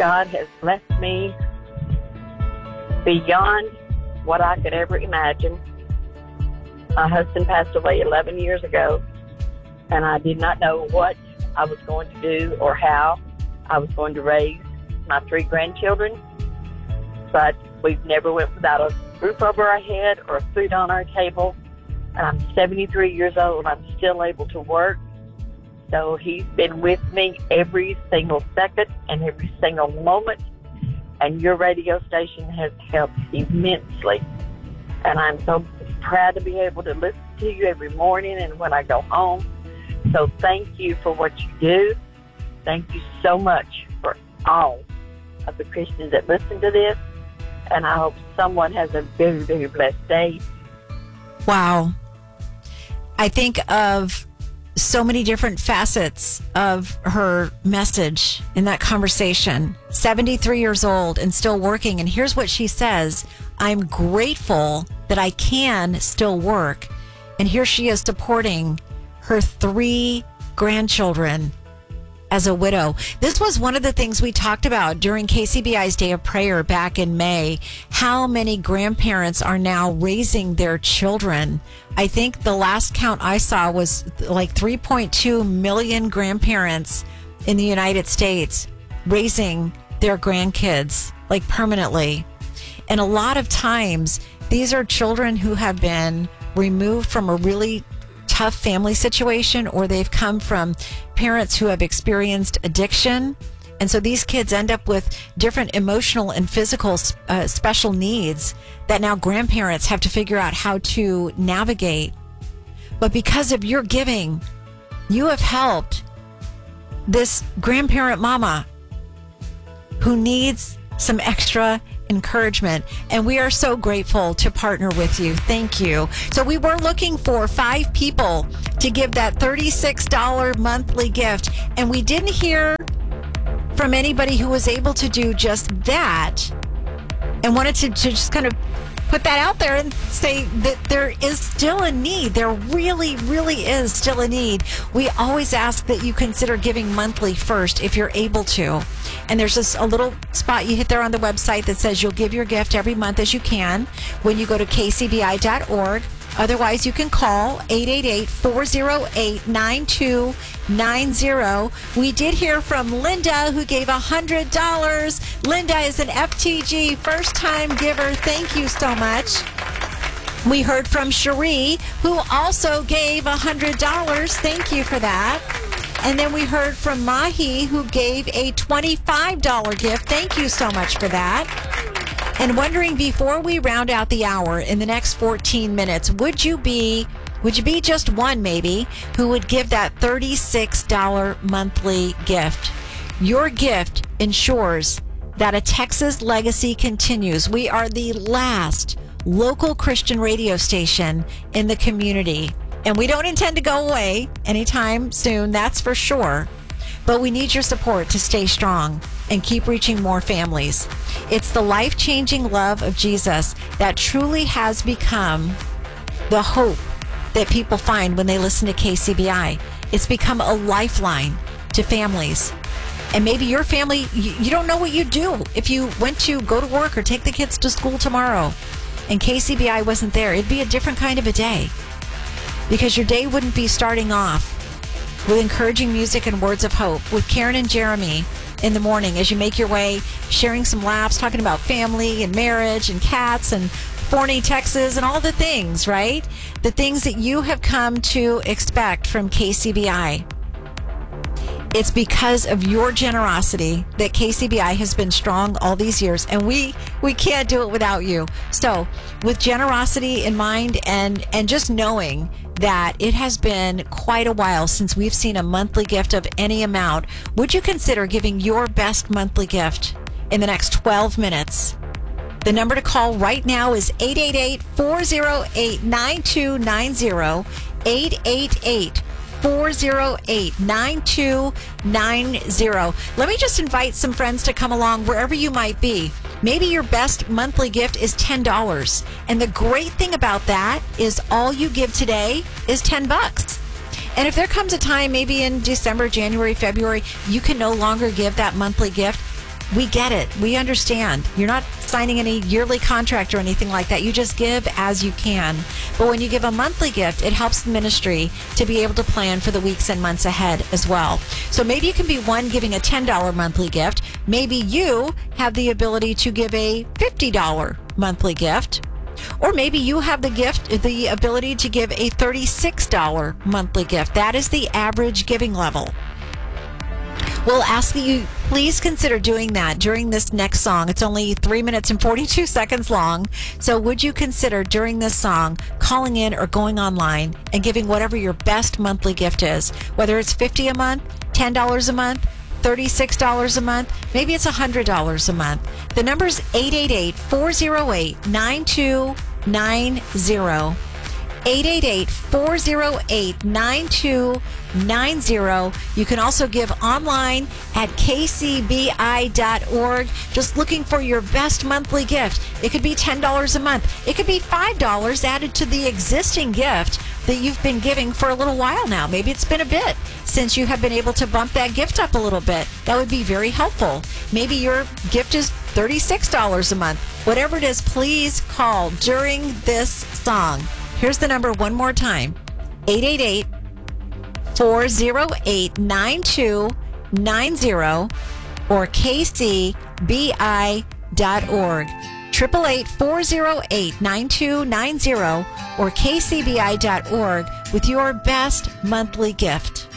God has blessed me beyond what I could ever imagine. My husband passed away 11 years ago, and I did not know what I was going to do or how I was going to raise my 3 grandchildren. But we've never went without a roof over our head or food on our table. And I'm 73 years old. I'm still able to work. So he's been with me every single second and every single moment. And your radio station has helped immensely. And I'm so proud to be able to listen to you every morning and when I go home. So thank you for what you do. Thank you so much for all of the Christians that listen to this. And I hope someone has a very, very blessed day. Wow. I think of so many different facets of her message in that conversation. 73 years old and still working. And here's what she says. I'm grateful that I can still work. And here she is supporting her 3 grandchildren as a widow. This was one of the things we talked about during KCBI's Day of Prayer back in May. How many grandparents are now raising their children? I think the last count I saw was like 3.2 million grandparents in the United States raising their grandkids, like permanently. And a lot of times, these are children who have been removed from a really tough family situation, or they've come from parents who have experienced addiction. And so these kids end up with different emotional and physical special needs that now grandparents have to figure out how to navigate. But because of your giving, you have helped this grandparent mama who needs some extra encouragement, and we are so grateful to partner with you. Thank you. So we were looking for 5 people to give that $36 monthly gift, and we didn't hear from anybody who was able to do just that, and wanted to just kind of put that out there and say that there is still a need. There really, really is still a need. We always ask that you consider giving monthly first if you're able to. And there's just a little spot you hit there on the website that says you'll give your gift every month as you can when you go to kcbi.org. Otherwise, you can call 888-408-9290. We did hear from Linda, who gave $100. Linda is an FTG first-time giver. Thank you so much. We heard from Cherie, who also gave $100. Thank you for that. And then we heard from Mahi, who gave a $25 gift. Thank you so much for that. And wondering, before we round out the hour in the next 14 minutes, would you be just one maybe who would give that $36 monthly gift? Your gift ensures that a Texas legacy continues. We are the last local Christian radio station in the community, and we don't intend to go away anytime soon, that's for sure. But we need your support to stay strong and keep reaching more families. It's the life-changing love of Jesus that truly has become the hope that people find when they listen to KCBI. It's become a lifeline to families. And maybe your family, you don't know what you'd do if you went to go to work or take the kids to school tomorrow and KCBI wasn't there. It'd be a different kind of a day, because your day wouldn't be starting off with encouraging music and words of hope with Karen and Jeremy in the morning as you make your way, sharing some laughs, talking about family and marriage and cats and Forney, Texas, and all the things, right? The things that you have come to expect from KCBI. It's because of your generosity that KCBI has been strong all these years, and we can't do it without you. So with generosity in mind and just knowing that it has been quite a while since we've seen a monthly gift of any amount, would you consider giving your best monthly gift in the next 12 minutes? The number to call right now is 888-408-9290, 888-408-9290. Let me just invite some friends to come along wherever you might be. Maybe your best monthly gift is $10. And the great thing about that is all you give today is $10. And if there comes a time, maybe in December, January, February, you can no longer give that monthly gift, We get it. We understand. You're not signing any yearly contract or anything like that. You just give as you can. But when you give a monthly gift, it helps the ministry to be able to plan for the weeks and months ahead as well. So maybe you can be one giving a $10 monthly gift. Maybe you have the ability to give a $50 monthly gift. Or maybe you have the ability to give a $36 monthly gift. That is the average giving level. We'll ask that you please consider doing that during this next song. It's only 3 minutes and 42 seconds long. So would you consider during this song calling in or going online and giving whatever your best monthly gift is, whether it's $50 a month, $10 a month, $36 a month, maybe it's $100 a month. The number is 888-408-9290. 888-408-9290. You can also give online at kcbi.org. Just looking for your best monthly gift. It could be $10 a month. It could be $5 added to the existing gift that you've been giving for a little while now. Maybe it's been a bit since you have been able to bump that gift up a little bit. That would be very helpful. Maybe your gift is $36 a month. Whatever it is, please call during this song. Here's the number one more time. 888-408-9290 or kcbi.org. 888-408-9290 or kcbi.org with your best monthly gift.